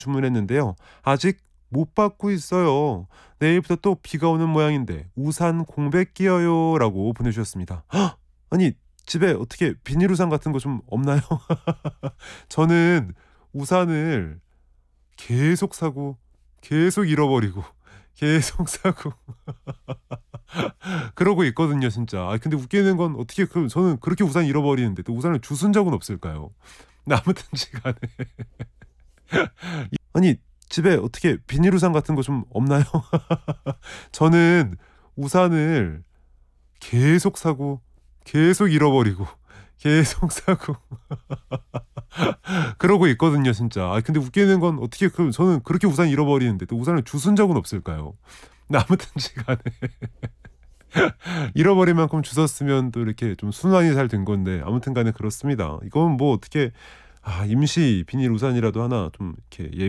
주문했는데요. 아직 못 받고 있어요. 내일부터 또 비가 오는 모양인데 우산 공백 끼어요 라고 보내주셨습니다. 헉! 아니 집에 어떻게 비닐 우산 같은 거 좀 없나요? 저는 우산을 계속 사고 계속 잃어버리고 계속 사고 그러고 있거든요 진짜. 아 근데 웃기는 건 어떻게 저는 그렇게 우산 잃어버리는데 또 우산을 주운 적은 없을까요? 근데 아무튼지 간에 아니 집에 어떻게 비닐 우산 같은 거 좀 없나요? 저는 우산을 계속 사고 계속 잃어버리고 계속 사고 그러고 있거든요 진짜. 아 근데 웃기는 건 어떻게 저는 그렇게 우산 잃어버리는데 또 우산을 주운 적은 없을까요? 근데 아무튼지 간에 잃어버린 만큼 주웠으면 또 이렇게 좀 순환이 잘 된 건데 아무튼 간에 그렇습니다. 이건 뭐 어떻게 임시 비닐 우산이라도 하나 좀 이렇게